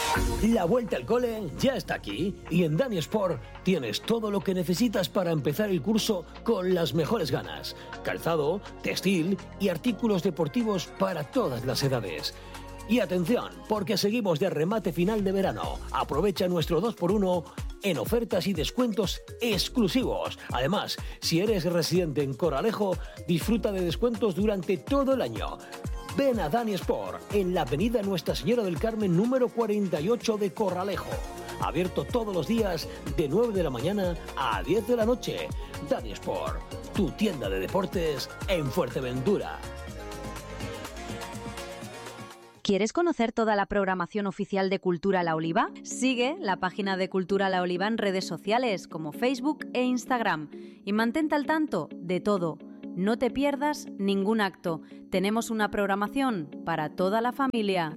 La vuelta al cole ya está aquí y en Dani Sport tienes todo lo que necesitas para empezar el curso con las mejores ganas. Calzado, textil y artículos deportivos para todas las edades. Y atención, porque seguimos de remate final de verano. Aprovecha nuestro 2x1 en ofertas y descuentos exclusivos. Además, si eres residente en Corralejo, disfruta de descuentos durante todo el año. Ven a Dani Sport en la avenida Nuestra Señora del Carmen número 48 de Corralejo. Abierto todos los días de 9 de la mañana a 10 de la noche. Dani Sport, tu tienda de deportes en Fuerteventura. ¿Quieres conocer toda la programación oficial de Cultura La Oliva? Sigue la página de Cultura La Oliva en redes sociales como Facebook e Instagram y mantente al tanto de todo. No te pierdas ningún acto. Tenemos una programación para toda la familia.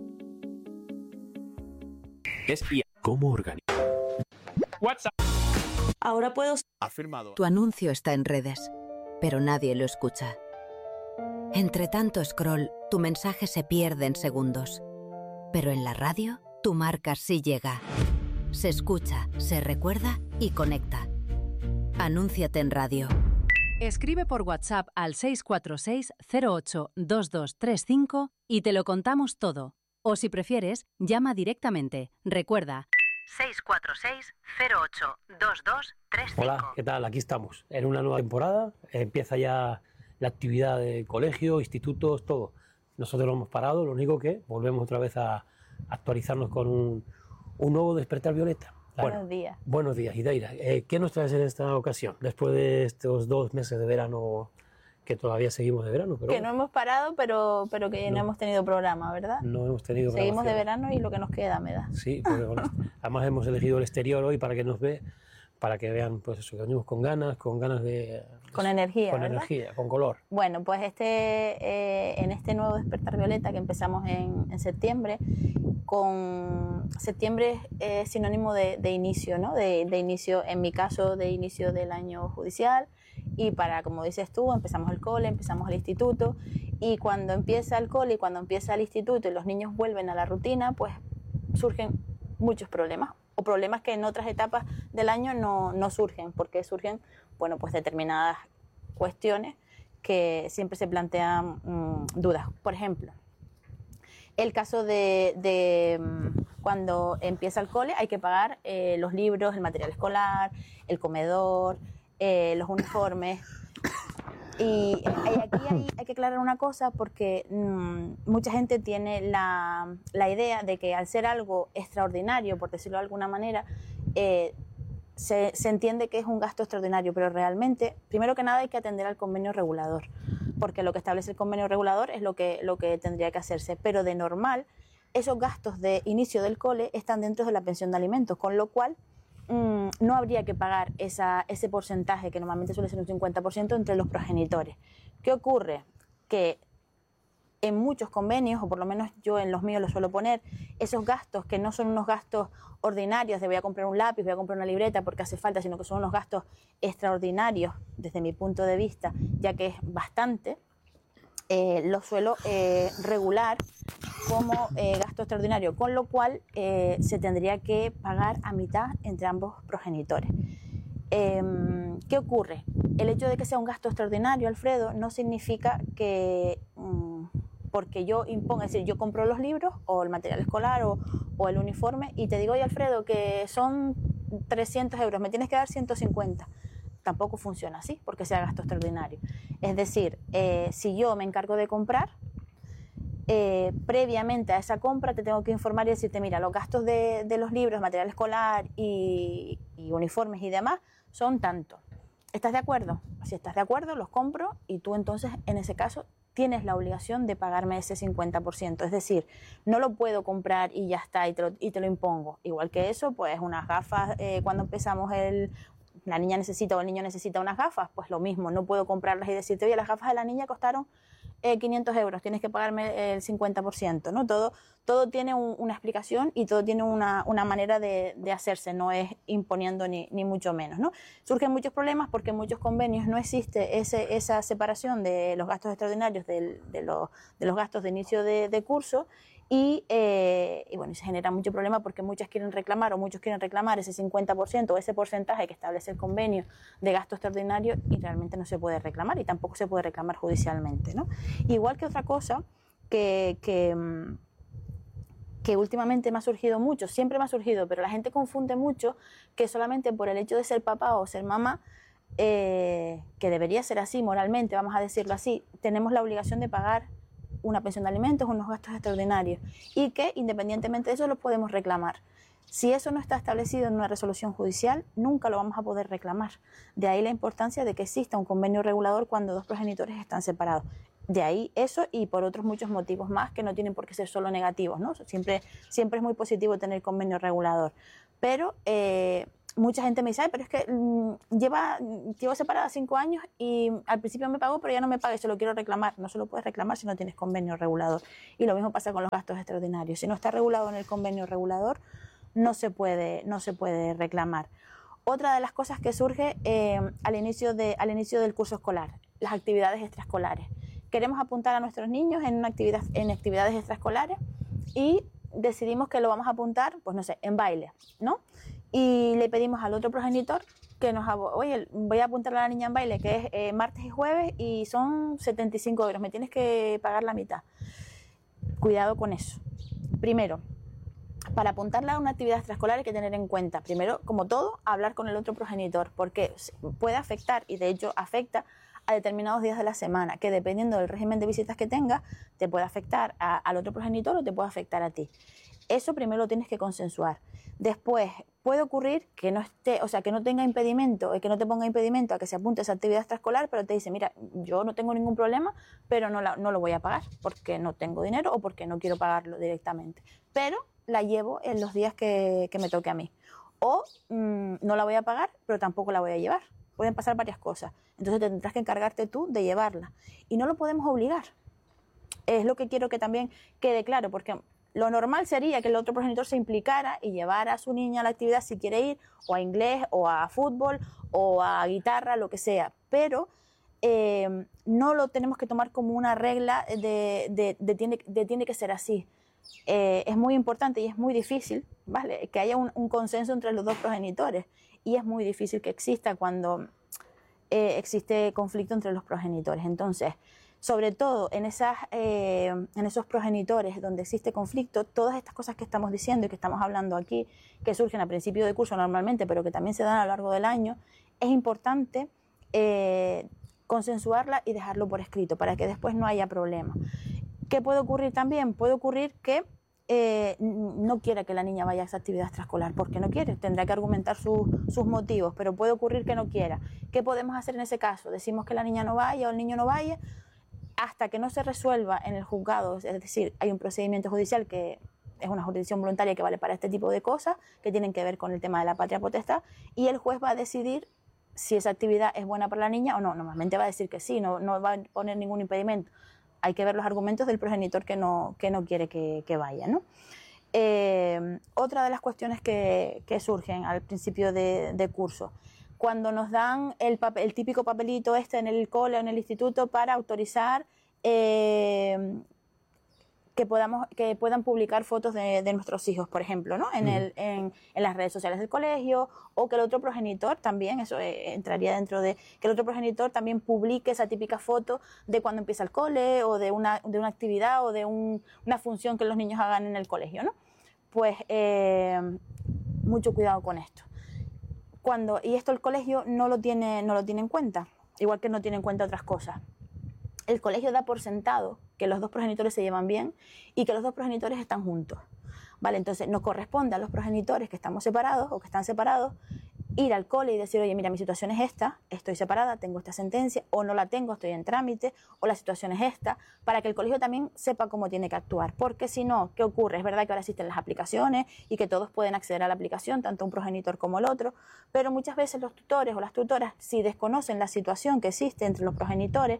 ¿Cómo organizar? WhatsApp. Ahora puedo... Afirmado. Tu anuncio está en redes, pero nadie lo escucha. Entre tanto scroll, tu mensaje se pierde en segundos. Pero en la radio, tu marca sí llega. Se escucha, se recuerda y conecta. Anúnciate en radio. Escribe por WhatsApp al 646 08 2235 y te lo contamos todo. O si prefieres, llama directamente. Recuerda, 646 08 2235. Hola, ¿qué tal? Aquí estamos, en una nueva temporada. Empieza ya la actividad de colegio, institutos, todo. Nosotros lo hemos parado, lo único que volvemos otra vez a actualizarnos con un nuevo Despertar Violeta. Buenos días. Buenos días, Idaira. ¿Qué nos traes en esta ocasión? Después de estos 2 meses de verano, que todavía seguimos de verano. Pero que no hemos parado, pero que no hemos tenido programa, ¿verdad? No hemos tenido programa. Seguimos de verano y lo que nos queda me da. Sí, porque además hemos elegido el exterior hoy para que nos para que vean pues eso, que venimos con ganas de... Con energía, con ¿verdad? Energía, con color. Bueno, pues en este nuevo Despertar Violeta que empezamos en septiembre, septiembre es sinónimo de inicio, ¿no? De inicio, en mi caso, de inicio del año judicial, y como dices tú, empezamos el cole, empezamos el instituto, y cuando empieza el cole y cuando empieza el instituto y los niños vuelven a la rutina, pues surgen muchos problemas, o problemas que en otras etapas del año no surgen, porque surgen, bueno, pues determinadas cuestiones que siempre se plantean dudas. Por ejemplo, el caso de cuando empieza el cole hay que pagar los libros, el material escolar, el comedor, los uniformes. Y aquí hay que aclarar una cosa, porque mucha gente tiene la idea de que al ser algo extraordinario, por decirlo de alguna manera, se entiende que es un gasto extraordinario, pero realmente, primero que nada, hay que atender al convenio regulador, porque lo que establece el convenio regulador es lo que tendría que hacerse, pero de normal, esos gastos de inicio del cole están dentro de la pensión de alimentos, con lo cual no habría que pagar ese porcentaje, que normalmente suele ser un 50%, entre los progenitores. ¿Qué ocurre? Que en muchos convenios, o por lo menos yo en los míos los suelo poner, esos gastos que no son unos gastos ordinarios de voy a comprar un lápiz, voy a comprar una libreta porque hace falta, sino que son unos gastos extraordinarios desde mi punto de vista, ya que es bastante, los suelo regular como gasto extraordinario, con lo cual se tendría que pagar a mitad entre ambos progenitores. ¿Qué ocurre? El hecho de que sea un gasto extraordinario, Alfredo, no significa que porque yo imponga, es decir, yo compro los libros o el material escolar o el uniforme y te digo, oye, Alfredo, que son 300 euros, me tienes que dar 150. Tampoco funciona así, porque sea gasto extraordinario. Es decir, si yo me encargo de comprar, previamente a esa compra te tengo que informar y decirte, mira, los gastos de los libros, material escolar y uniformes y demás son tanto. ¿Estás de acuerdo? Si estás de acuerdo, los compro y tú entonces, en ese caso, tienes la obligación de pagarme ese 50%. Es decir, no lo puedo comprar y ya está, y te lo impongo. Igual que eso, pues unas gafas, cuando empezamos la niña necesita o el niño necesita unas gafas, pues lo mismo, no puedo comprarlas y decirte, oye, las gafas de la niña costaron 500 euros, tienes que pagarme el 50%, ¿no? Todo tiene una explicación y todo tiene una manera de hacerse, no es imponiendo ni mucho menos, ¿no? Surgen muchos problemas porque en muchos convenios no existe esa separación de los gastos extraordinarios de los gastos de inicio de curso y y bueno, se genera mucho problema porque muchas quieren reclamar o muchos quieren reclamar ese 50% o ese porcentaje que establece el convenio de gasto extraordinario y realmente no se puede reclamar y tampoco se puede reclamar judicialmente, ¿no? Igual que otra cosa que últimamente me ha surgido mucho, siempre me ha surgido, pero la gente confunde mucho que solamente por el hecho de ser papá o ser mamá, que debería ser así moralmente, vamos a decirlo así, tenemos la obligación de pagar una pensión de alimentos, unos gastos extraordinarios y que independientemente de eso lo podemos reclamar. Si eso no está establecido en una resolución judicial, nunca lo vamos a poder reclamar. De ahí la importancia de que exista un convenio regulador cuando dos progenitores están separados. De ahí eso y por otros muchos motivos más que no tienen por qué ser solo negativos, ¿no? Siempre es muy positivo tener convenio regulador. Pero mucha gente me dice, pero es que llevo separada 5 años y al principio me pagó, pero ya no me paga y se lo quiero reclamar. No se lo puedes reclamar si no tienes convenio regulador. Y lo mismo pasa con los gastos extraordinarios. Si no está regulado en el convenio regulador, no se puede reclamar. Otra de las cosas que surge al inicio del curso escolar, las actividades extraescolares. Queremos apuntar a nuestros niños en actividades extraescolares y decidimos que lo vamos a apuntar, pues no sé, en baile, ¿no? Y le pedimos al otro progenitor que oye, voy a apuntar a la niña en baile, que es martes y jueves y son 75 euros, me tienes que pagar la mitad. Cuidado con eso. Primero, para apuntarla a una actividad extraescolar hay que tener en cuenta, primero, como todo, hablar con el otro progenitor, porque puede afectar, y de hecho afecta, a determinados días de la semana, que dependiendo del régimen de visitas que tengas, te puede afectar al otro progenitor o te puede afectar a ti. Eso primero lo tienes que consensuar. Después, puede ocurrir que no tenga impedimento, que no te ponga impedimento a que se apunte a esa actividad extraescolar, pero te dice, mira, yo no tengo ningún problema, pero no lo voy a pagar porque no tengo dinero o porque no quiero pagarlo directamente. Pero la llevo en los días que me toque a mí. O no la voy a pagar, pero tampoco la voy a llevar. Pueden pasar varias cosas. Entonces tendrás que encargarte tú de llevarla. Y no lo podemos obligar. Es lo que quiero que también quede claro, porque lo normal sería que el otro progenitor se implicara y llevara a su niña a la actividad si quiere ir, o a inglés, o a fútbol, o a guitarra, lo que sea. Pero no lo tenemos que tomar como una regla de tiene que ser así. Es muy importante y es muy difícil, ¿vale?, que haya un consenso entre los dos progenitores. Y es muy difícil que exista cuando existe conflicto entre los progenitores. Entonces, sobre todo en esos progenitores donde existe conflicto, todas estas cosas que estamos diciendo y que estamos hablando aquí, que surgen al principio de curso normalmente, pero que también se dan a lo largo del año, es importante consensuarla y dejarlo por escrito para que después no haya problema. ¿Qué puede ocurrir también? Puede ocurrir que no quiera que la niña vaya a esa actividad extraescolar, porque no quiere, tendrá que argumentar sus motivos, pero puede ocurrir que no quiera. ¿Qué podemos hacer en ese caso? Decimos que la niña no vaya o el niño no vaya hasta que no se resuelva en el juzgado, es decir, hay un procedimiento judicial que es una jurisdicción voluntaria que vale para este tipo de cosas, que tienen que ver con el tema de la patria potestad, y el juez va a decidir si esa actividad es buena para la niña o no. Normalmente va a decir que sí, no va a poner ningún impedimento. Hay que ver los argumentos del progenitor que no quiere que vaya, ¿no? Otra de las cuestiones que surgen al principio de curso, cuando nos dan el típico papelito en el cole o en el instituto para autorizar que puedan publicar fotos de nuestros hijos, por ejemplo, ¿no? En las redes sociales del colegio, o que el otro progenitor también, eso entraría dentro de que el otro progenitor también publique esa típica foto de cuando empieza el cole o de una actividad o de una función que los niños hagan en el colegio, ¿no? Pues mucho cuidado con esto. Y esto el colegio no lo tiene en cuenta, igual que no tiene en cuenta otras cosas. El colegio da por sentado que los dos progenitores se llevan bien y que los dos progenitores están juntos, ¿vale? Entonces nos corresponde a los progenitores que estamos separados o que están separados ir al cole y decir, oye, mira, mi situación es esta, estoy separada, tengo esta sentencia, o no la tengo, estoy en trámite, o la situación es esta, para que el colegio también sepa cómo tiene que actuar. Porque si no, ¿qué ocurre? Es verdad que ahora existen las aplicaciones y que todos pueden acceder a la aplicación, tanto un progenitor como el otro, pero muchas veces los tutores o las tutoras, si desconocen la situación que existe entre los progenitores,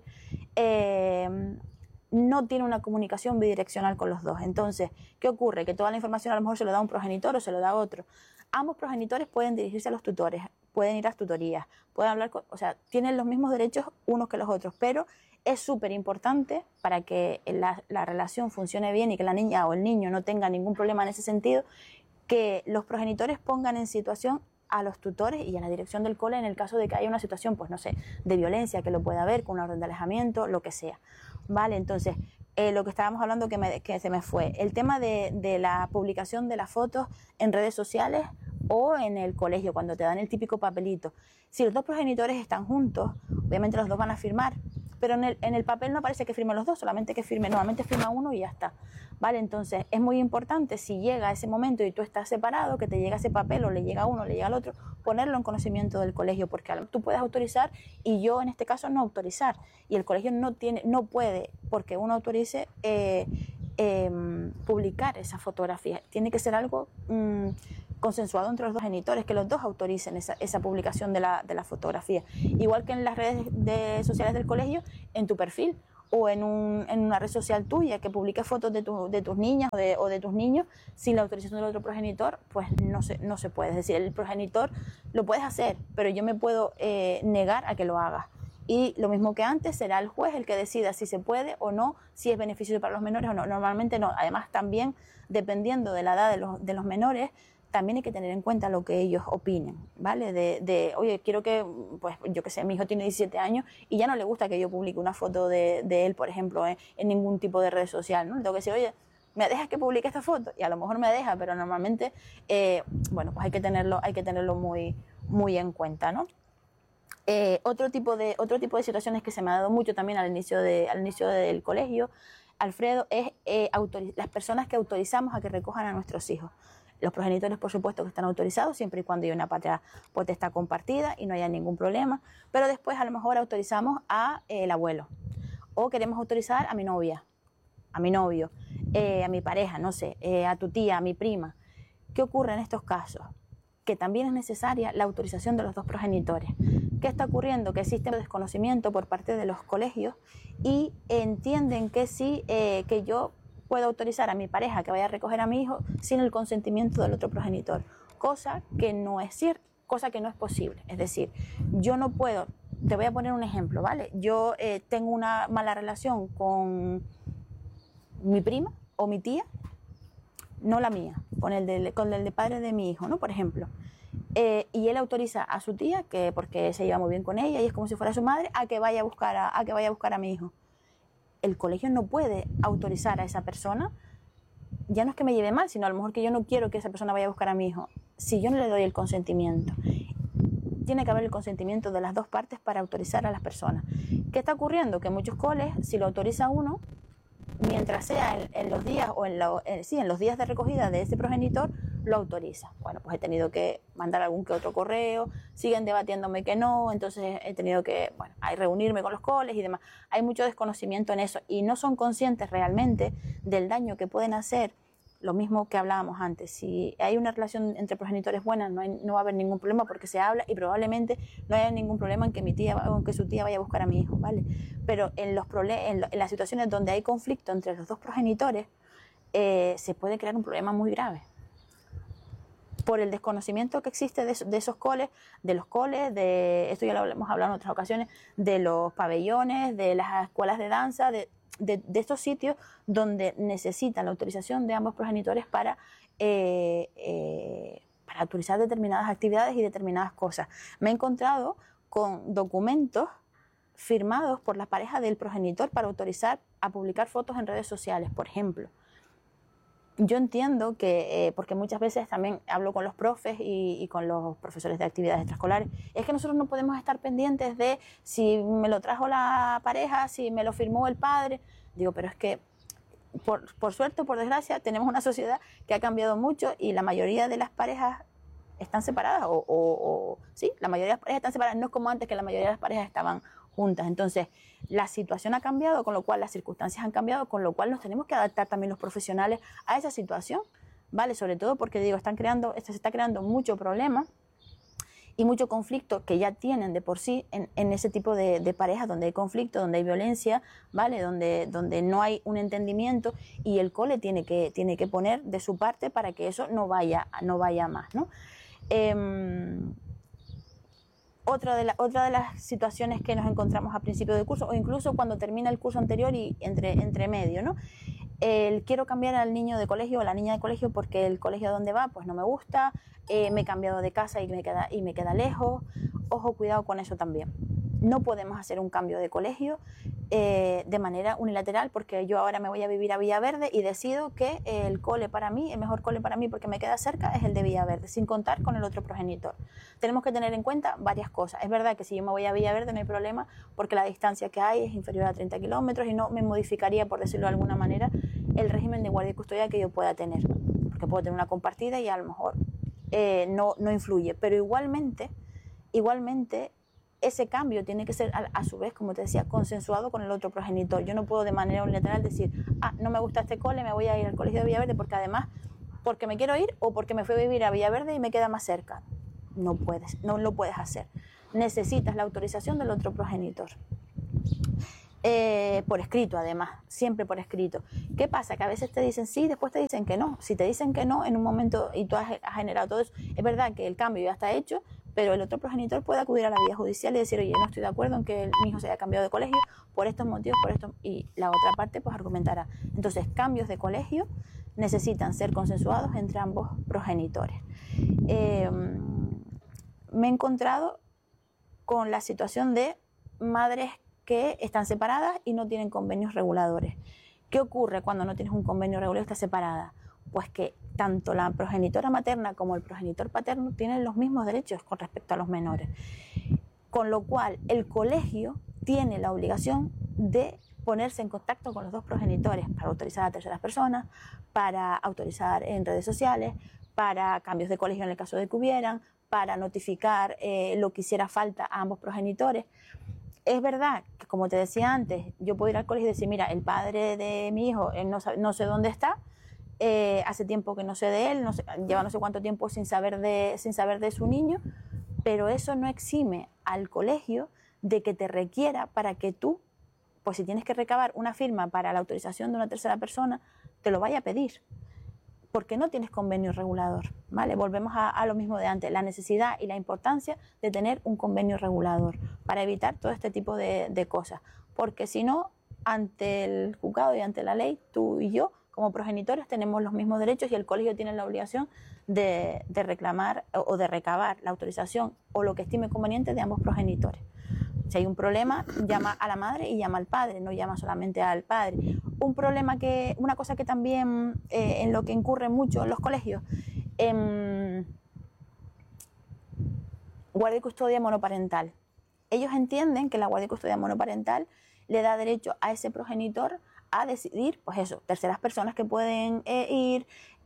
no tiene una comunicación bidireccional con los dos. Entonces, ¿qué ocurre? Que toda la información a lo mejor se lo da un progenitor o se lo da otro. Ambos progenitores pueden dirigirse a los tutores pueden ir a tutorías, pueden hablar o sea, tienen los mismos derechos unos que los otros, pero es súper importante para que la relación funcione bien y que la niña o el niño no tenga ningún problema en ese sentido, que los progenitores pongan en situación a los tutores y a la dirección del cole en el caso de que haya una situación, pues no sé, de violencia, que lo pueda haber con una orden de alejamiento, lo que sea. Vale, entonces, lo que estábamos hablando que se me fue, el tema de la publicación de las fotos en redes sociales o en el colegio, cuando te dan el típico papelito. Si los dos progenitores están juntos, obviamente los dos van a firmar, pero en el papel no aparece que firmen los dos, solamente que normalmente firma uno y ya está. Vale, entonces es muy importante, si llega ese momento y tú estás separado, que te llega ese papel o le llega a uno o le llega al otro, ponerlo en conocimiento del colegio, porque tú puedes autorizar y yo en este caso no autorizar, y el colegio no puede, porque uno autorice, publicar esa fotografía. Tiene que ser algo consensuado entre los dos genitores, que los dos autoricen esa publicación de la fotografía. Igual que en las redes sociales del colegio, en tu perfil o en una red social tuya que publique fotos de tus niñas o de tus niños, sin la autorización del otro progenitor, pues no se puede. Es decir, el progenitor lo puedes hacer, pero yo me puedo negar a que lo hagas. Y lo mismo que antes, será el juez el que decida si se puede o no, si es beneficioso para los menores o no. Normalmente no. Además, también, dependiendo de la edad de los menores, también hay que tener en cuenta lo que ellos opinen, ¿vale? Oye, quiero que, pues yo qué sé, mi hijo tiene 17 años y ya no le gusta que yo publique una foto de él, por ejemplo, en ningún tipo de red social, ¿no? Le tengo que decir, oye, ¿me dejas que publique esta foto? Y a lo mejor me deja, pero normalmente, bueno, pues hay que tenerlo muy, muy en cuenta, ¿no? Otro tipo de situaciones que se me ha dado mucho también al inicio del colegio, Alfredo, es las personas que autorizamos a que recojan a nuestros hijos. Los progenitores, por supuesto, que están autorizados siempre y cuando haya una patria potestad compartida y no haya ningún problema, pero después a lo mejor autorizamos a el abuelo, o queremos autorizar a mi novia, a mi novio, a mi pareja, no sé, a tu tía, a mi prima. ¿Qué ocurre en estos casos? Que también es necesaria la autorización de los dos progenitores. ¿Qué está ocurriendo? Que existe un desconocimiento por parte de los colegios y entienden que sí, que yo puedo autorizar a mi pareja que vaya a recoger a mi hijo sin el consentimiento del otro progenitor, cosa que no es cierto, cosa que no es posible. Es decir, yo no puedo, te voy a poner un ejemplo, ¿vale? Yo tengo una mala relación con mi prima o mi tía, no la mía, con el de padre de mi hijo, ¿no? Por ejemplo. Y él autoriza a su tía, porque se lleva muy bien con ella y es como si fuera su madre, a que vaya a buscar a mi hijo. El colegio no puede autorizar a esa persona, ya no es que me lleve mal, sino a lo mejor que yo no quiero que esa persona vaya a buscar a mi hijo, si yo no le doy el consentimiento. Tiene que haber el consentimiento de las dos partes para autorizar a las personas. ¿Qué está ocurriendo? Que muchos coles, si lo autoriza uno, mientras sea en los días o en los días de recogida de ese progenitor, lo autoriza. Bueno, pues he tenido que mandar algún que otro correo, siguen debatiéndome que no, entonces he tenido que, bueno, reunirme con los coles y demás. Hay mucho desconocimiento en eso y no son conscientes realmente del daño que pueden hacer, lo mismo que hablábamos antes. Si hay una relación entre progenitores buena, no va a haber ningún problema porque se habla y probablemente no haya ningún problema en que mi tía o en que su tía vaya a buscar a mi hijo, ¿vale? Pero en las situaciones donde hay conflicto entre los dos progenitores, se puede crear un problema muy grave por el desconocimiento que existe de esos coles, esto ya lo hemos hablado en otras ocasiones, de los pabellones, de las escuelas de danza, de estos sitios donde necesitan la autorización de ambos progenitores para autorizar determinadas actividades y determinadas cosas. Me he encontrado con documentos firmados por la pareja del progenitor para autorizar a publicar fotos en redes sociales, por ejemplo. Yo entiendo que, porque muchas veces también hablo con los profes y con los profesores de actividades extraescolares, es que nosotros no podemos estar pendientes de si me lo trajo la pareja, si me lo firmó el padre. Digo, pero es que por suerte o por desgracia tenemos una sociedad que ha cambiado mucho y la mayoría de las parejas están separadas sí, la mayoría de las parejas están separadas, no es como antes que la mayoría de las parejas estaban juntas. Entonces, la situación ha cambiado, con lo cual las circunstancias han cambiado, con lo cual nos tenemos que adaptar también los profesionales a esa situación, ¿vale? Sobre todo porque, digo, se está creando mucho problema y mucho conflicto que ya tienen de por sí en ese tipo de parejas donde hay conflicto, donde hay violencia, ¿vale? Donde no hay un entendimiento y el cole tiene que poner de su parte para que eso no vaya más, ¿no? Otra de las situaciones que nos encontramos a principio del curso, o incluso cuando termina el curso anterior y entre medio, ¿no? Quiero cambiar al niño de colegio o a la niña de colegio porque el colegio donde va pues no me gusta, me he cambiado de casa y me queda lejos. Ojo, cuidado con eso también. No podemos hacer un cambio de colegio de manera unilateral porque yo ahora me voy a vivir a Villaverde y decido que el mejor cole para mí porque me queda cerca es el de Villaverde, sin contar con el otro progenitor. Tenemos que tener en cuenta varias cosas. Es verdad que si yo me voy a Villaverde no hay problema porque la distancia que hay es inferior a 30 kilómetros y no me modificaría, por decirlo de alguna manera, el régimen de guardia y custodia que yo pueda tener, porque puedo tener una compartida y a lo mejor no influye, pero igualmente ese cambio tiene que ser a su vez, como te decía, consensuado con el otro progenitor. Yo no puedo de manera unilateral decir, no me gusta este cole, me voy a ir al colegio de Villaverde porque me quiero ir o porque me fui a vivir a Villaverde y me queda más cerca. No lo puedes hacer. Necesitas la autorización del otro progenitor. Por escrito además, siempre por escrito. ¿Qué pasa? Que a veces te dicen sí, después te dicen que no. Si te dicen que no en un momento y tú has generado todo eso, es verdad que el cambio ya está hecho, pero el otro progenitor puede acudir a la vía judicial y decir, oye, no estoy de acuerdo en que mi hijo se haya cambiado de colegio por estos motivos, y la otra parte pues argumentará. Entonces, cambios de colegio necesitan ser consensuados entre ambos progenitores. Me he encontrado con la situación de madres que están separadas y no tienen convenios reguladores. ¿Qué ocurre cuando no tienes un convenio regulador y estás separada? Pues que tanto la progenitora materna como el progenitor paterno tienen los mismos derechos con respecto a los menores. Con lo cual, el colegio tiene la obligación de ponerse en contacto con los dos progenitores para autorizar a terceras personas, para autorizar en redes sociales, para cambios de colegio en el caso de que hubieran, para notificar lo que hiciera falta a ambos progenitores. Es verdad que, como te decía antes, yo puedo ir al colegio y decir, mira, el padre de mi hijo no sé dónde está, hace tiempo que no sé de él, lleva no sé cuánto tiempo sin saber de su niño, pero eso no exime al colegio de que te requiera para que tú, pues si tienes que recabar una firma para la autorización de una tercera persona, te lo vaya a pedir, porque no tienes convenio regulador, ¿vale? Volvemos a lo mismo de antes, la necesidad y la importancia de tener un convenio regulador para evitar todo este tipo de cosas, porque si no, ante el juzgado y ante la ley, tú y yo, como progenitores, tenemos los mismos derechos y el colegio tiene la obligación de reclamar o de recabar la autorización o lo que estime conveniente de ambos progenitores. Si hay un problema, llama a la madre y llama al padre, no llama solamente al padre. Una cosa que también en lo que incurre mucho en los colegios, guardia y custodia monoparental. Ellos entienden que la guardia y custodia monoparental le da derecho a ese progenitor a decidir, pues eso, terceras personas que pueden ir,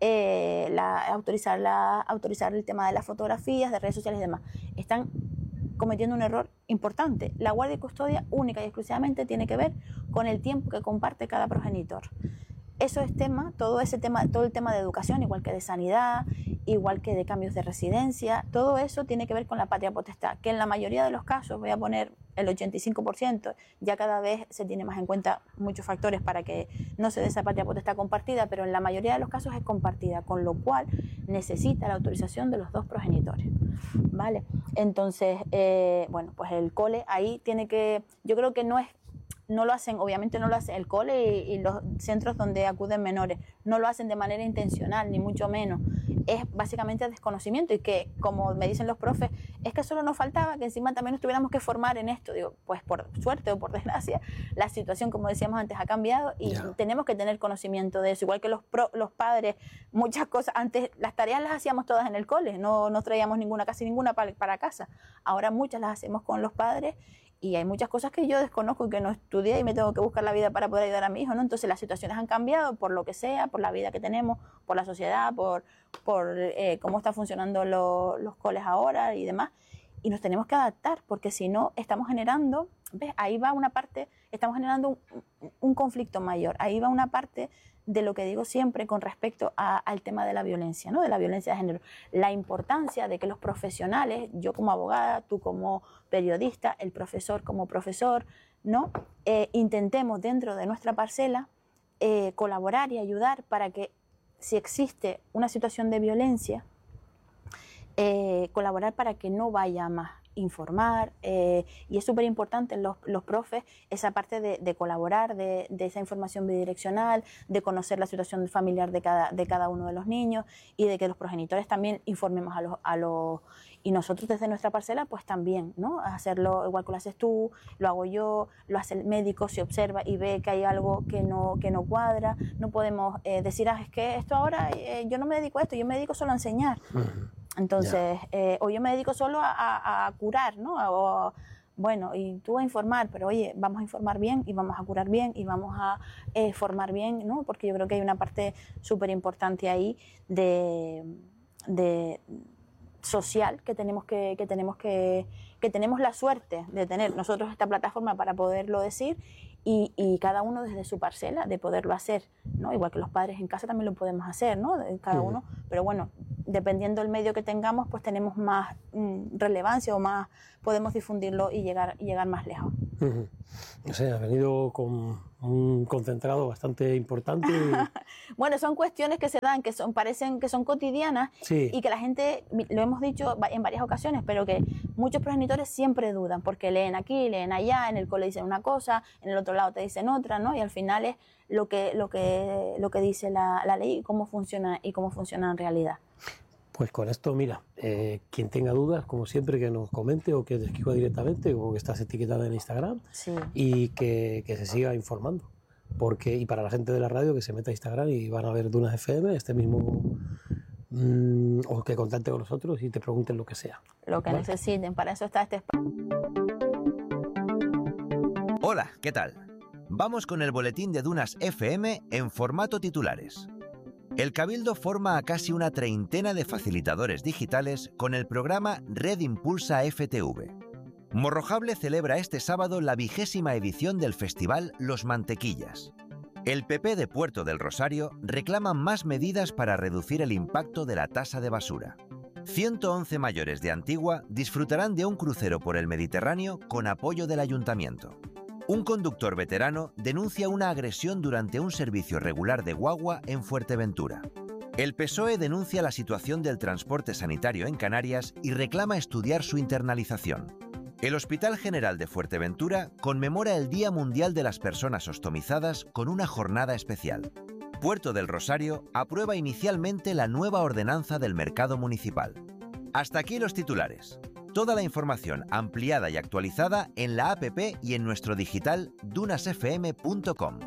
autorizar el tema de las fotografías, de redes sociales y demás. Están cometiendo un error importante. La guardia y custodia única y exclusivamente tiene que ver con el tiempo que comparte cada progenitor. Eso es todo el tema de educación, igual que de sanidad, igual que de cambios de residencia, todo eso tiene que ver con la patria potestad, que en la mayoría de los casos, voy a poner el 85%, ya cada vez se tiene más en cuenta muchos factores para que no se dé esa patria potestad compartida, pero en la mayoría de los casos es compartida, con lo cual necesita la autorización de los dos progenitores, ¿vale? Entonces, pues el cole ahí tiene que, yo creo que obviamente no lo hace el cole y los centros donde acuden menores, no lo hacen de manera intencional, ni mucho menos. Es básicamente desconocimiento y que, como me dicen los profes, es que solo nos faltaba que encima también nos tuviéramos que formar en esto. Digo, pues por suerte o por desgracia, la situación, como decíamos antes, ha cambiado y tenemos que tener conocimiento de eso. Igual que los padres, muchas cosas, antes las tareas las hacíamos todas en el cole, no traíamos casi ninguna para casa. Ahora muchas las hacemos con los padres. Y hay muchas cosas que yo desconozco y que no estudié y me tengo que buscar la vida para poder ayudar a mi hijo, ¿no? Entonces las situaciones han cambiado por lo que sea, por la vida que tenemos, por la sociedad, por cómo están funcionando los coles ahora y demás. Y nos tenemos que adaptar porque si no estamos generando, ¿ves? Ahí va una parte, estamos generando un conflicto mayor. Ahí va una parte de lo que digo siempre con respecto al tema de la violencia, ¿no? De la violencia de género. La importancia de que los profesionales, yo como abogada, tú como periodista, el profesor como profesor, ¿no? Intentemos dentro de nuestra parcela colaborar y ayudar para que si existe una situación de violencia, colaborar para que no vaya más informar, y es súper importante en los profes esa parte de colaborar, de esa información bidireccional, de conocer la situación familiar de cada uno de los niños, y de que los progenitores también informemos a los y nosotros desde nuestra parcela pues también, ¿no? Hacerlo igual que lo haces tú, lo hago yo, lo hace el médico, se observa y ve que hay algo que no cuadra. No podemos decir, es que esto ahora yo no me dedico a esto, yo me dedico solo a enseñar. Entonces, o yo me dedico solo a curar, ¿no? Bueno, y tú a informar, pero oye, vamos a informar bien y vamos a curar bien y vamos a formar bien, ¿no? Porque yo creo que hay una parte súper importante ahí de social que tenemos la suerte de tener nosotros esta plataforma para poderlo decir, y cada uno desde su parcela de poderlo hacer, ¿no? Igual que los padres en casa también lo podemos hacer, ¿no? Cada uno, pero bueno, dependiendo del medio que tengamos, pues tenemos más relevancia o más podemos difundirlo y llegar más lejos. O sea, ha venido con un concentrado bastante importante. Bueno, son cuestiones que se dan, parecen que son cotidianas, sí, y que la gente, lo hemos dicho en varias ocasiones, pero que muchos progenitores siempre dudan, porque leen aquí, leen allá, en el cole dicen una cosa, en el otro lado te dicen otra, ¿no? Y al final es lo que dice la ley y cómo funciona en realidad. Pues con esto, mira, quien tenga dudas, como siempre, que nos comente o que te escriba directamente, como que estás etiquetada en Instagram, sí, y que se siga informando. Y para la gente de la radio, que se meta a Instagram y van a ver Dunas FM, o que contacte con nosotros y te pregunten lo que sea. Lo que necesiten, para eso está este espacio. Hola, ¿qué tal? Vamos con el boletín de Dunas FM en formato titulares. El Cabildo forma a casi una treintena de facilitadores digitales con el programa Red Impulsa FTV. Morrojable celebra este sábado la 20ª edición del festival Los Mantequillas. El PP de Puerto del Rosario reclama más medidas para reducir el impacto de la tasa de basura. 111 mayores de Antigua disfrutarán de un crucero por el Mediterráneo con apoyo del ayuntamiento. Un conductor veterano denuncia una agresión durante un servicio regular de guagua en Fuerteventura. El PSOE denuncia la situación del transporte sanitario en Canarias y reclama estudiar su internalización. El Hospital General de Fuerteventura conmemora el Día Mundial de las Personas Ostomizadas con una jornada especial. Puerto del Rosario aprueba inicialmente la nueva ordenanza del mercado municipal. Hasta aquí los titulares. Toda la información ampliada y actualizada en la app y en nuestro digital dunasfm.com.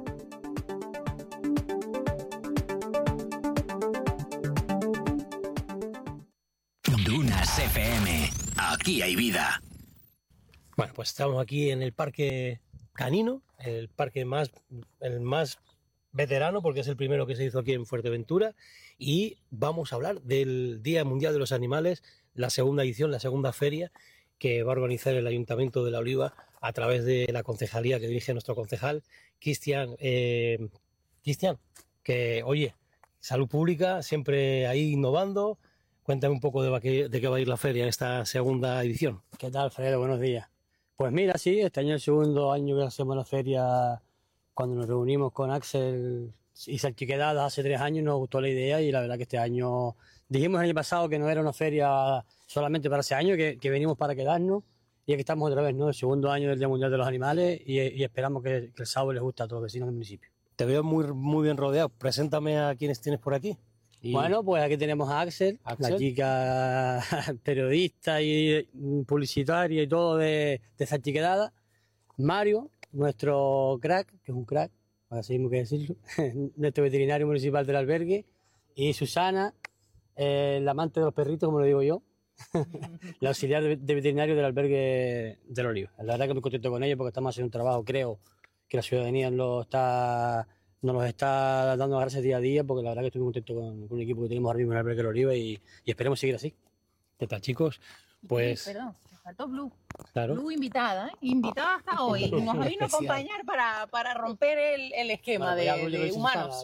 Dunas FM. Aquí hay vida. Bueno, pues estamos aquí en el Parque Canino, el más veterano, porque es el primero que se hizo aquí en Fuerteventura, y vamos a hablar del Día Mundial de los Animales, la segunda edición, la segunda feria que va a organizar el Ayuntamiento de La Oliva a través de la concejalía que dirige nuestro concejal, Cristian. Cristian, que oye, salud pública, siempre ahí innovando. Cuéntame un poco de qué va a ir la feria en esta segunda edición. ¿Qué tal, Alfredo? Buenos días. Pues mira, sí, este año es el segundo año que hacemos la feria. Cuando nos reunimos con Axel y Salchiquedad hace 3 años nos gustó la idea, y la verdad que este año dijimos el año pasado que no era una feria solamente para ese año, que venimos para quedarnos, y aquí estamos otra vez, ¿no? El segundo año del Día Mundial de los Animales, y esperamos que el sábado les guste a todos los vecinos del municipio. Te veo muy bien rodeado. Preséntame a quienes tienes por aquí. Bueno, pues aquí tenemos a Axel, la chica periodista y publicitaria y todo de Salchiquedada. Mario, nuestro crack, que es un crack, así mismo que decirlo, nuestro veterinario municipal del albergue, y Susana, la amante de los perritos, como lo digo yo, la auxiliar de veterinario del albergue del Oliva. La verdad que muy contento con ellos porque estamos haciendo un trabajo, creo que la ciudadanía nos los está dando gracias día a día, porque la verdad que estoy muy contento con el equipo que tenemos ahora mismo en el albergue del Oliva, y esperemos seguir así. ¿Qué tal, chicos? Pues... Perdón, me faltó Blue. Claro. Blue invitada hasta hoy. Nos vino a acompañar para romper el esquema de humanos.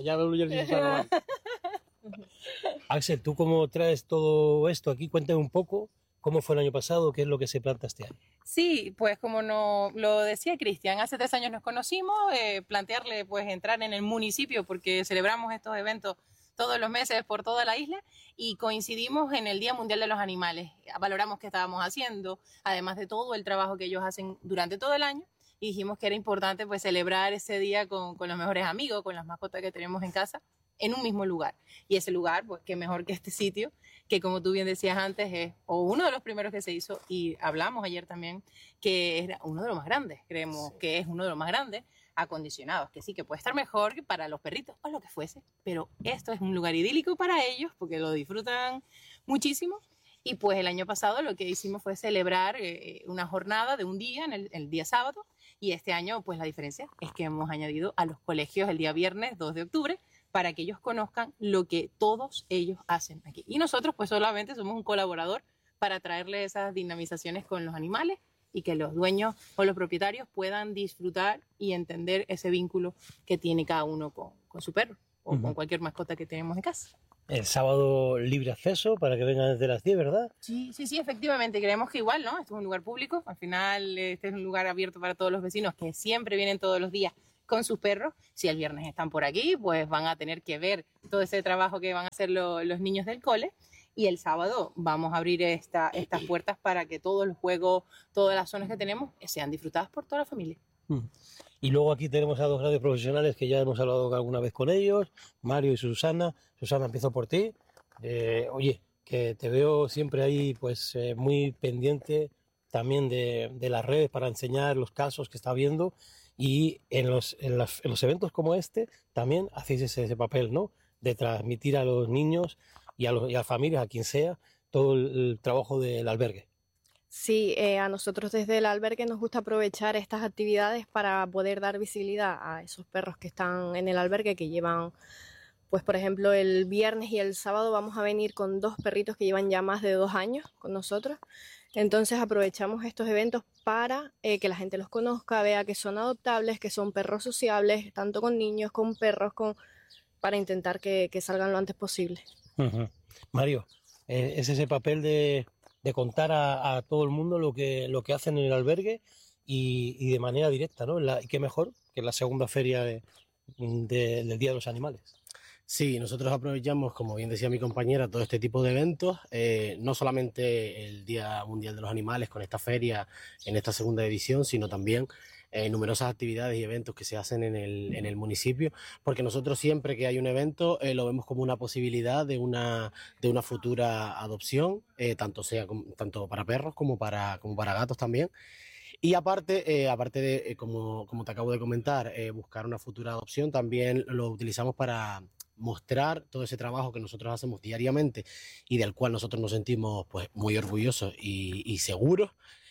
Axel, ¿tú cómo traes todo esto aquí? Cuéntame un poco cómo fue el año pasado, qué es lo que se planta este año. Sí, pues como lo decía Cristian, hace 3 años nos conocimos, plantearle pues entrar en el municipio, porque celebramos estos eventos todos los meses por toda la isla y coincidimos en el Día Mundial de los Animales. Valoramos qué estábamos haciendo, además de todo el trabajo que ellos hacen durante todo el año, y dijimos que era importante pues celebrar ese día con los mejores amigos, con las mascotas que tenemos en casa, en un mismo lugar. Y ese lugar, pues qué mejor que este sitio, que como tú bien decías antes, es uno de los primeros que se hizo, y hablamos ayer también, que era uno de los más grandes, creemos que es uno de los más grandes, acondicionados, que sí, que puede estar mejor que para los perritos o lo que fuese, pero esto es un lugar idílico para ellos, porque lo disfrutan muchísimo. Y pues el año pasado lo que hicimos fue celebrar una jornada de un día, en el día sábado, y este año pues la diferencia es que hemos añadido a los colegios el día viernes 2 de octubre, para que ellos conozcan lo que todos ellos hacen aquí. Y nosotros pues solamente somos un colaborador para traerle esas dinamizaciones con los animales y que los dueños o los propietarios puedan disfrutar y entender ese vínculo que tiene cada uno con su perro o con cualquier mascota que tenemos en casa. El sábado libre acceso para que vengan desde las 10, ¿verdad? Sí, efectivamente. Creemos que igual, ¿no? Esto es un lugar público. Al final este es un lugar abierto para todos los vecinos que siempre vienen todos los días con sus perros. Si el viernes están por aquí, pues van a tener que ver todo ese trabajo que van a hacer los niños del cole. Y el sábado vamos a abrir estas puertas para que todos los juegos, todas las zonas que tenemos, sean disfrutadas por toda la familia. Y luego aquí tenemos a dos grandes profesionales que ya hemos hablado alguna vez con ellos, Mario y Susana. Susana, empiezo por ti. Oye, que te veo siempre ahí pues muy pendiente también de las redes para enseñar los casos que está viendo. Y en los eventos como este también hacéis ese papel, ¿no? De transmitir a los niños y a las familias, a quien sea, todo el trabajo del albergue. Sí, a nosotros desde el albergue nos gusta aprovechar estas actividades para poder dar visibilidad a esos perros que están en el albergue, que llevan, pues por ejemplo, el viernes y el sábado vamos a venir con 2 perritos que llevan ya más de 2 años con nosotros. Entonces aprovechamos estos eventos para que la gente los conozca, vea que son adoptables, que son perros sociables, tanto con niños, con perros, para intentar que salgan lo antes posible. Mario, es ese papel de contar a todo el mundo lo que hacen en el albergue y de manera directa, ¿no? Y qué mejor que la segunda feria del Día de los Animales. Sí, nosotros aprovechamos, como bien decía mi compañera, todo este tipo de eventos, no solamente el Día Mundial de los Animales con esta feria en esta segunda edición, sino también numerosas actividades y eventos que se hacen en el municipio, porque nosotros siempre que hay un evento lo vemos como una posibilidad de una futura adopción, tanto para perros como para gatos también. Y aparte de, como te acabo de comentar, buscar una futura adopción, también lo utilizamos para mostrar todo ese trabajo que nosotros hacemos diariamente y del cual nosotros nos sentimos pues muy orgullosos y seguros,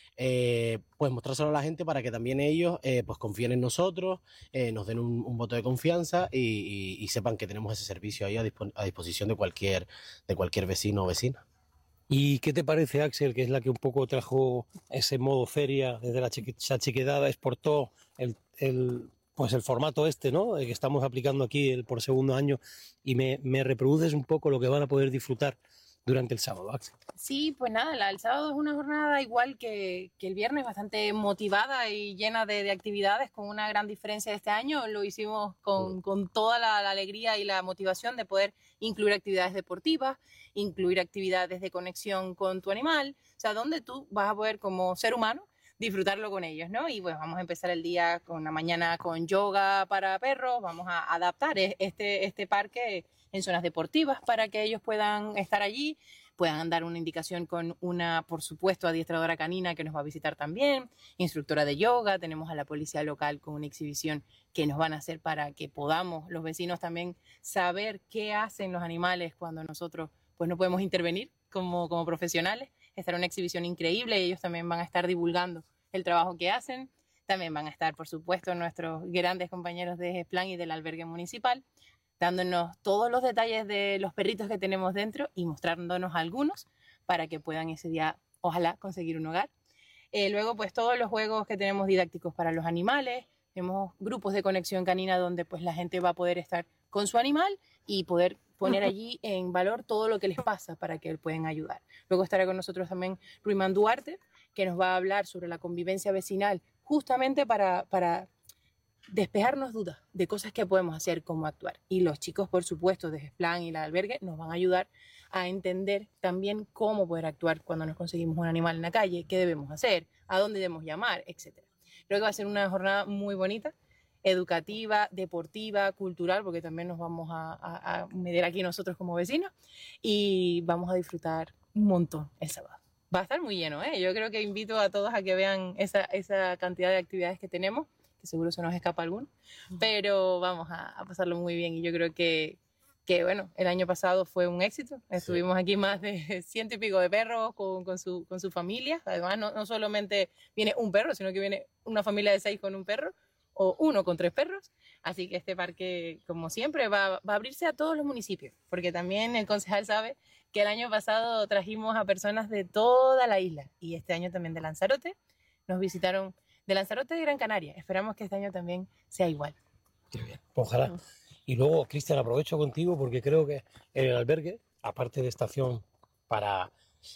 pues mostrárselo a la gente para que también ellos pues confíen en nosotros, nos den un voto de confianza y sepan que tenemos ese servicio ahí a disposición de cualquier vecino o vecina. ¿Y qué te parece, Axel, que es la que un poco trajo ese modo feria desde la Chiquedada, exportó el formato ¿no? Que estamos aplicando aquí por segundo año, y me reproduces un poco lo que van a poder disfrutar durante el sábado, Axel? Sí, pues nada, el sábado es una jornada igual que el viernes, bastante motivada y llena de actividades, con una gran diferencia de este año. Lo hicimos con toda la alegría y la motivación de poder incluir actividades deportivas, incluir actividades de conexión con tu animal, o sea, donde tú vas a poder como ser humano disfrutarlo con ellos, ¿no? Y pues vamos a empezar el día con la mañana con yoga para perros, vamos a adaptar este parque en zonas deportivas para que ellos puedan estar allí, puedan dar una indicación con una, por supuesto, adiestradora canina que nos va a visitar también, instructora de yoga, tenemos a la policía local con una exhibición que nos van a hacer para que podamos los vecinos también saber qué hacen los animales cuando nosotros pues no podemos intervenir como profesionales. Estará una exhibición increíble y ellos también van a estar divulgando el trabajo que hacen. También van a estar, por supuesto, nuestros grandes compañeros de GESPLAN y del albergue municipal, dándonos todos los detalles de los perritos que tenemos dentro y mostrándonos algunos para que puedan ese día, ojalá, conseguir un hogar. Luego, pues todos los juegos que tenemos didácticos para los animales, tenemos grupos de conexión canina donde pues la gente va a poder estar con su animal y poder poner allí en valor todo lo que les pasa para que puedan ayudar. Luego estará con nosotros también Ruimán Duarte, que nos va a hablar sobre la convivencia vecinal, justamente para despejarnos dudas de cosas que podemos hacer, cómo actuar. Y los chicos, por supuesto, de GESPLAN y la albergue nos van a ayudar a entender también cómo poder actuar cuando nos conseguimos un animal en la calle, qué debemos hacer, a dónde debemos llamar, etc. Creo que va a ser una jornada muy bonita, educativa, deportiva, cultural, porque también nos vamos a medir aquí nosotros como vecinos y vamos a disfrutar un montón el sábado. Va a estar muy lleno, ¿eh? Yo creo que invito a todos a que vean esa cantidad de actividades que tenemos, que seguro se nos escapa alguno, pero vamos a pasarlo muy bien y yo creo que bueno, el año pasado fue un éxito. Estuvimos aquí más de 100 y pico de perros con su familia. Además, no solamente viene un perro, sino que viene una familia de 6 con un perro o 1 con 3 perros. Así que este parque, como siempre, va a abrirse a todos los municipios, porque también el concejal sabe que el año pasado trajimos a personas de toda la isla y este año también de Lanzarote. Nos visitaron de Lanzarote y Gran Canaria. Esperamos que este año también sea igual. Qué bien. Ojalá. Y luego, Cristian, aprovecho contigo porque creo que en el albergue, aparte de estación para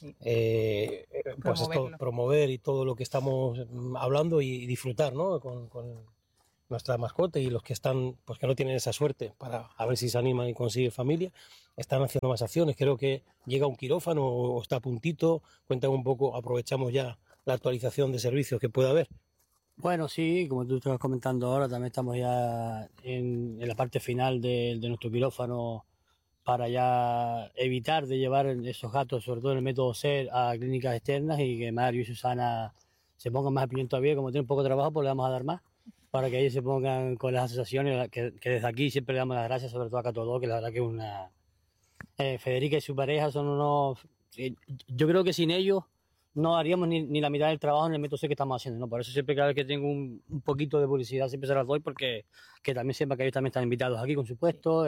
pues esto, promover y todo lo que estamos hablando y disfrutar, ¿no? con nuestra mascota y los que están, pues que no tienen esa suerte para a ver si se animan y consiguen familia, están haciendo más acciones. Creo que llega un quirófano o está a puntito. Cuéntame un poco, aprovechamos ya la actualización de servicios que pueda haber. Bueno, sí, como tú estabas comentando ahora, también estamos ya en la parte final de nuestro quirófano para ya evitar de llevar esos gatos, sobre todo en el método SER, a clínicas externas y que Mario y Susana se pongan más empeñados todavía. Como tienen poco trabajo, pues le vamos a dar más para que ellos se pongan con las asociaciones, que desde aquí siempre le damos las gracias, sobre todo a Cato, que la verdad que una... Federica y su pareja son unos... Yo creo que sin ellos no haríamos ni la mitad del trabajo en el método que estamos haciendo, ¿no? Por eso siempre cada vez que tengo un poquito de publicidad siempre se las doy, porque que también sepa que ellos también están invitados aquí con su puesto,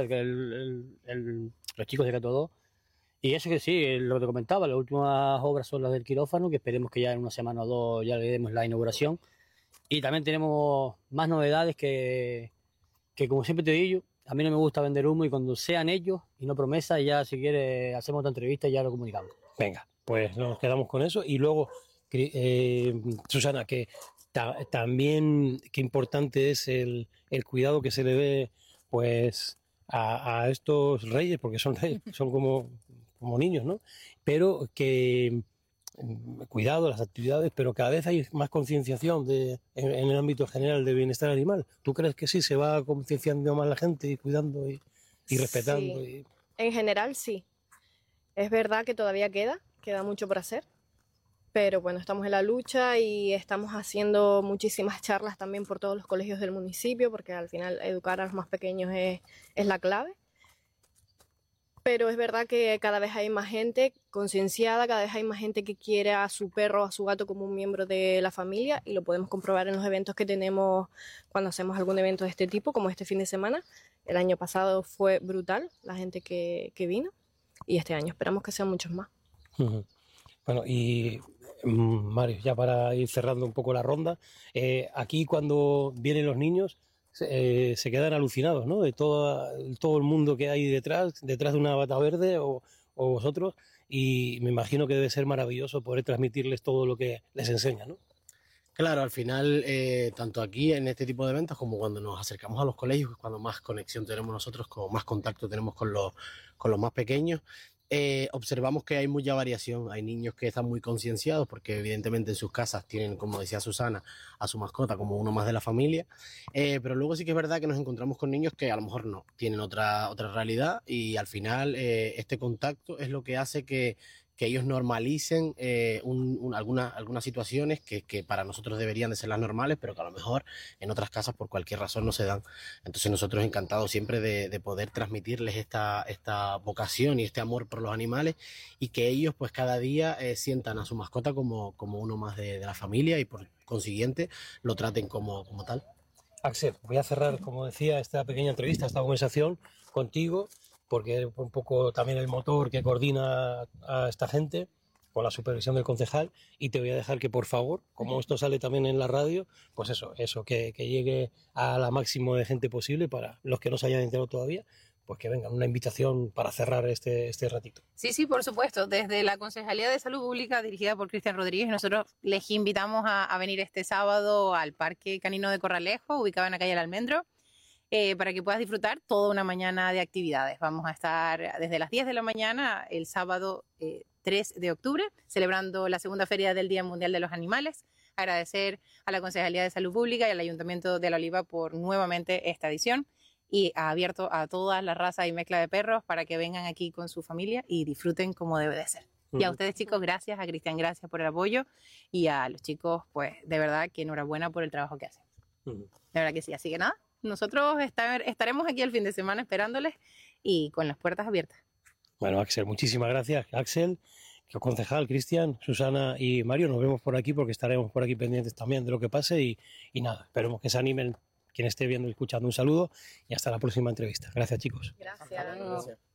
los chicos de Cato. Y eso que sí, lo que te comentaba, las últimas obras son las del quirófano, que esperemos que ya en una semana o dos ya le demos la inauguración. Y también tenemos más novedades que como siempre te digo, a mí no me gusta vender humo y cuando sean ellos y no promesas, ya si quieres hacemos otra entrevista y ya lo comunicamos. Venga, pues nos quedamos con eso. Y luego, Susana, que también qué importante es el cuidado que se le dé pues a estos reyes, porque son reyes, son como niños, ¿no? Pero que cuidado, las actividades, pero cada vez hay más concienciación en el ámbito general del bienestar animal. ¿Tú crees que sí se va concienciando más la gente y cuidando y respetando? Sí. En general sí. Es verdad que todavía queda mucho por hacer, pero bueno, estamos en la lucha y estamos haciendo muchísimas charlas también por todos los colegios del municipio, porque al final educar a los más pequeños es la clave. Pero es verdad que cada vez hay más gente concienciada, cada vez hay más gente que quiere a su perro o a su gato como un miembro de la familia y lo podemos comprobar en los eventos que tenemos cuando hacemos algún evento de este tipo, como este fin de semana. El año pasado fue brutal la gente que vino y este año esperamos que sean muchos más. Bueno, y Mario, ya para ir cerrando un poco la ronda, aquí cuando vienen los niños se quedan alucinados, ¿no? De todo el mundo que hay detrás de una bata verde o vosotros, y me imagino que debe ser maravilloso poder transmitirles todo lo que les enseña, ¿no? Claro, al final, tanto aquí en este tipo de eventos como cuando nos acercamos a los colegios, es cuando más conexión tenemos nosotros, como más contacto tenemos con los más pequeños. Observamos que hay mucha variación. Hay niños que están muy concienciados porque evidentemente en sus casas tienen, como decía Susana, a su mascota como uno más de la familia, pero luego sí que es verdad que nos encontramos con niños que a lo mejor no, tienen otra realidad y al final este contacto es lo que hace que ellos normalicen algunas situaciones que para nosotros deberían de ser las normales, pero que a lo mejor en otras casas por cualquier razón no se dan. Entonces nosotros encantados siempre de poder transmitirles esta vocación y este amor por los animales y que ellos pues cada día sientan a su mascota como uno más de la familia y por consiguiente lo traten como tal. Axel, voy a cerrar, como decía, esta pequeña entrevista, esta conversación contigo, porque es un poco también el motor que coordina a esta gente con la supervisión del concejal, y te voy a dejar que por favor, como esto sale también en la radio, pues eso que llegue a la máximo de gente posible para los que no se hayan enterado todavía, pues que vengan, una invitación para cerrar este ratito. Sí, por supuesto. Desde la Concejalía de Salud Pública, dirigida por Cristian Rodríguez, nosotros les invitamos a venir este sábado al Parque Canino de Corralejo, ubicado en la calle El Almendro, para que puedas disfrutar toda una mañana de actividades. Vamos a estar desde las 10 de la mañana el sábado 3 de octubre, celebrando la segunda feria del Día Mundial de los Animales. Agradecer a la Concejalía de Salud Pública y al Ayuntamiento de La Oliva por nuevamente esta edición, y abierto a todas las razas y mezcla de perros para que vengan aquí con su familia y disfruten como debe de ser. Y a ustedes, chicos, gracias, a Cristian, gracias por el apoyo, y a los chicos, pues de verdad que enhorabuena por el trabajo que hacen. De verdad que sí, así que nada, nosotros estaremos aquí el fin de semana esperándoles y con las puertas abiertas. Bueno, Axel, muchísimas gracias, Axel, concejal, Cristian, Susana y Mario. Nos vemos por aquí porque estaremos por aquí pendientes también de lo que pase y nada, esperemos que se animen quien esté viendo y escuchando. Un saludo y hasta la próxima entrevista. Gracias, chicos. Gracias.